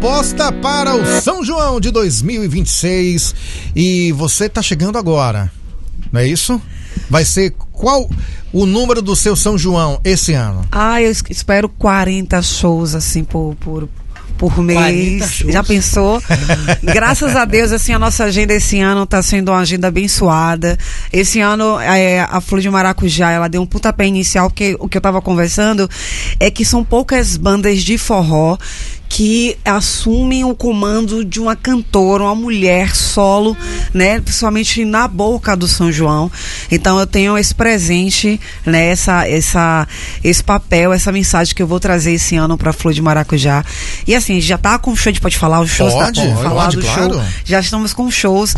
Posta para o São João de 2026 e você tá chegando agora, não é isso? Vai ser qual o número do seu São João esse ano? Eu espero 40 shows assim por mês. Já pensou? Graças a Deus, assim, a nossa agenda esse ano tá sendo uma agenda abençoada. Esse ano, a Flor de Maracujá, ela deu um pontapé inicial, porque o que eu tava conversando é que são poucas bandas de forró que assumem o comando de uma cantora, uma mulher solo, né, principalmente na boca do São João. Então eu tenho esse presente, né, esse papel, essa mensagem que eu vou trazer esse ano pra Flor de Maracujá. E assim, já tá com show, a gente pode falar os shows? Pode falar do claro. Show. Já estamos com shows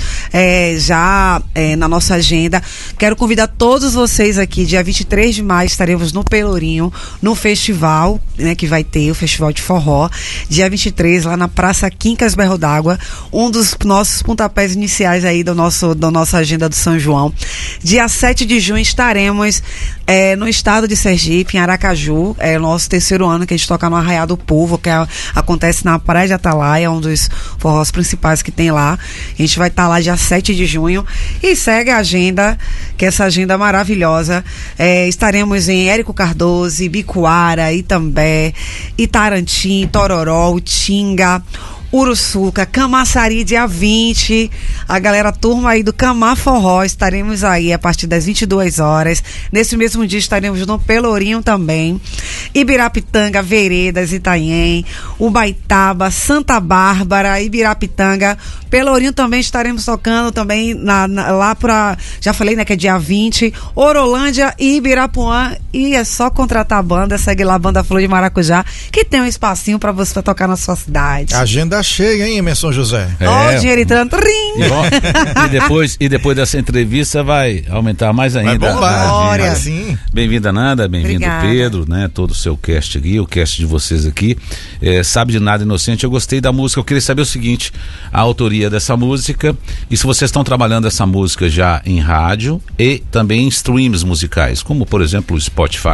na nossa agenda. Quero convidar todos vocês aqui, dia 23 de maio estaremos no Pelourinho, no festival, né, que vai ter o Festival de Forró. Dia 23, lá na Praça Quincas Berro d'Água, um dos nossos pontapés iniciais aí da nossa agenda do São João. Dia 7 de junho estaremos no estado de Sergipe, em Aracaju. É o nosso terceiro ano que a gente toca no Arraial do Povo, que acontece na Praia de Atalaia, um dos forrós principais que tem lá. A gente vai estar lá dia 7 de junho e segue a agenda, que é essa agenda maravilhosa. Estaremos em Érico Cardoso, Ibicoara, Itambé, Itarantim, Tororó, Utinga, Uruçuca, Camaçari, dia 20, a galera turma aí do Camá Forró, estaremos aí a partir das 22 horas, nesse mesmo dia estaremos no Pelourinho também, Ibirapitanga, Veredas, Itanhem, Ubaitaba, Santa Bárbara, Ibirapitanga, Pelourinho também estaremos tocando também lá pra, já falei, né, que é dia 20, Orolândia e Ibirapuã, e é só contratar a banda, segue lá a Banda Flor de Maracujá, que tem um espacinho pra você tocar na sua cidade. Agenda cheia, hein, Emerson José? Ó, o dinheiro entrando. E depois dessa entrevista vai aumentar mais ainda. Vai bombar. Sim. Bem-vinda, Nanda, bem-vindo, Pedro, né? Todo o seu cast aqui, o cast de vocês aqui. Sabe de Nada Inocente, eu gostei da música. Eu queria saber o seguinte, a autoria dessa música, e se vocês estão trabalhando essa música já em rádio e também em streams musicais, como por exemplo o Spotify.